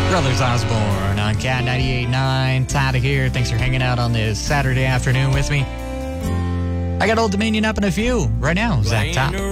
Brothers Osborne on Cat 98.9. Tyler here. Thanks for hanging out on this Saturday afternoon with me. I got Old Dominion up in a few right now. Zach Top.